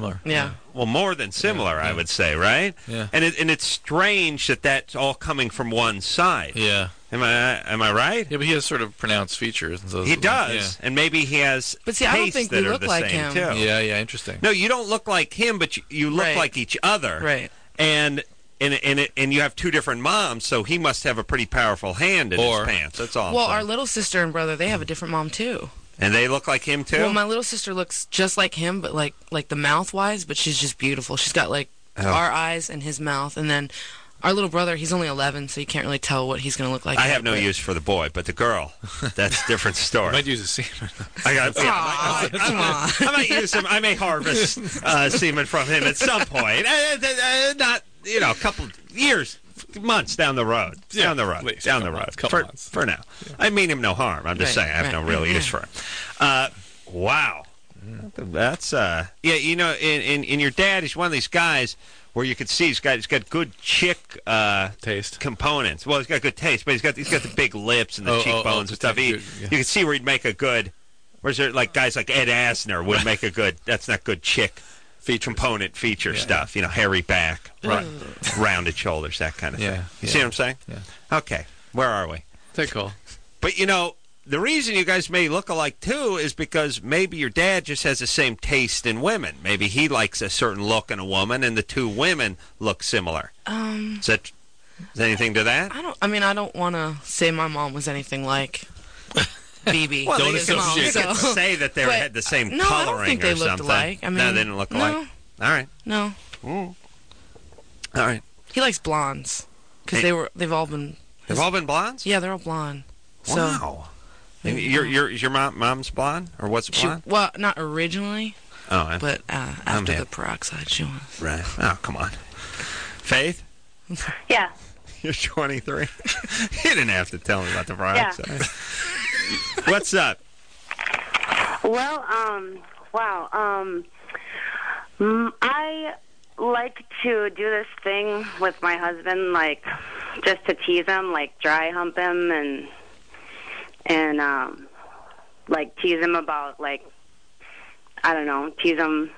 similar. Yeah. Well, more than similar, I would say, right? Yeah. And it's strange that that's all coming from one side. Yeah. Am I right? Yeah, but he has sort of pronounced features. And so He does, and maybe he has. But see, I don't think we look like him. Too. Yeah, interesting. No, you don't look like him, but you look like each other. Right. And you have two different moms, so he must have a pretty powerful hand in his pants. That's all. Well, our little sister and brother, they have a different mom too. And they look like him too? Well, my little sister looks just like him, but like the mouth-wise, but she's just beautiful. She's got like our eyes and his mouth, and then our little brother, he's only 11, so you can't really tell what he's going to look like. I have no use for the boy, but the girl, that's a different story. I might use a semen. I might use him. I may harvest semen from him at some point. Not, a couple years, months down the road. Yeah, down the road. Please, down the road. Couple months. For now. Yeah. I mean him no harm. I'm just saying I have no real use for him. Wow. That's, in your dad, he's one of these guys where you could see he's got good chick taste components. Well, he's got good taste, but he's got the big lips and the cheekbones and stuff. You can see where he'd make a good. Where's there like guys like Ed Asner would make a good. That's not good chick component feature stuff. Hairy back, rounded shoulders, that kind of thing. You see what I'm saying? Yeah. Okay, where are we? Take call. But the reason you guys may look alike, too, is because maybe your dad just has the same taste in women. Maybe he likes a certain look in a woman, and the two women look similar. Is there anything to that? I don't want to say my mom was anything like BB. Well, you could say that they had the same coloring or something. No, I don't think they looked alike. No, they didn't look alike? All right. No. All right. He likes blondes, because they've all been... They've all been blondes? Yeah, they're all blonde. Wow. Is your mom's blonde, or what's blonde? Well, not originally, but after the peroxide, she was. Right. Oh, come on. Faith? Yeah. You're 23. You didn't have to tell me about the peroxide. Yeah. What's up? Well, wow. I like to do this thing with my husband, like, just to tease him, like dry hump him and like tease him about, like, I don't know, tease him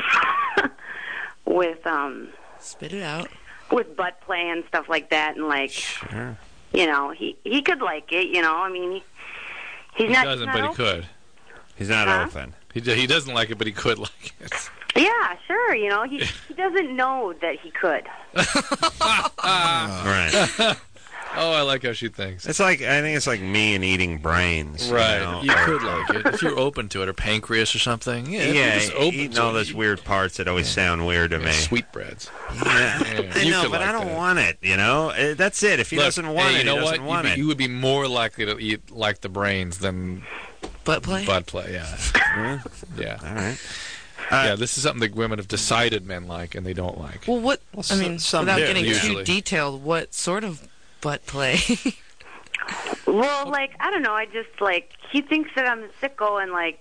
with spit it out, with butt play and stuff like that, and like, sure. He could like it, I mean, he doesn't, but he could. He's not open. He doesn't like it, but he could like it. Yeah, sure. He doesn't know that he could. Right. Oh, I like how she thinks. I think it's like me and eating brains. Right. You could like it if you're open to it, or pancreas or something. Yeah. Just open eating to all those weird parts that always sound weird to me. Sweetbreads. Yeah. I know, but I don't want it. That's it. If he doesn't want it, he doesn't want it. You would be more likely to eat like the brains than butt play. Butt play. Yeah. Yeah. All right. Yeah, this is something that women have decided men like and they don't like. Well, without getting too detailed, what sort of butt play? Well, like, I don't know. I just, like, he thinks that I'm a sicko and, like,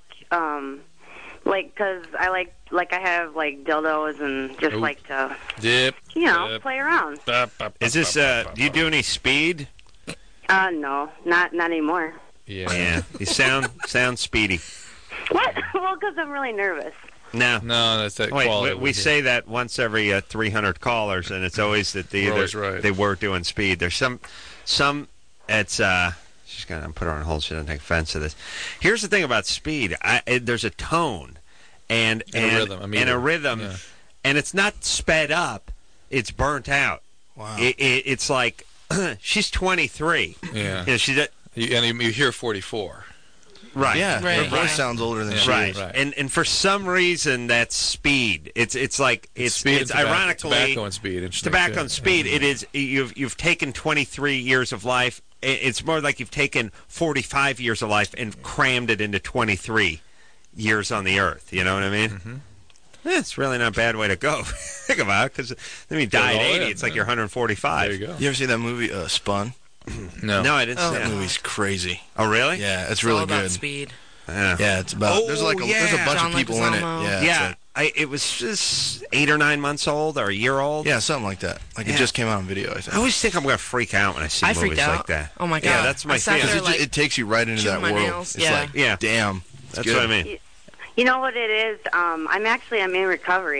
because I I have, like, dildos and just like to, play around. Is this, do you do any speed? No, not anymore. Yeah. You sound speedy. What? Well, because I'm really nervous. No, that's that quality. We say that once every 300 callers, and it's always that they were doing speed. There's some. It's she's gonna put her on hold. She doesn't take offense to this. Here's the thing about speed. There's a tone, and a rhythm, and it's not sped up. It's burnt out. Wow. It's like she's 23. Yeah. And you hear 44. Right. Yeah. Right. Her voice sounds older than she is. Right. And for some reason that's speed. It's ironically tobacco and speed. Tobacco and speed. It is you've taken 23 years of life. It's more like you've taken 45 years of life and crammed it into 23 years on the earth. You know what I mean? Mm-hmm. It's really not a bad way to go. Think about it, because then you die at 80. It's like you're 145. There you go. You ever see that movie Spun? No, I didn't see that it. movie's crazy. Oh, really? Yeah, it's all really about good. Speed. Yeah, it's about. There's a bunch John of people in it. Leguizamo. Yeah. It was just 8 or 9 months old or a year old. Yeah, something like that. Like it just came out on video, I think. I always think I'm going to freak out when I see movies like that. Oh my god! Yeah, that's my feeling. Because it takes you right into that world. Nails. It's like, damn. That's what I mean. You know what it is? I'm in recovery.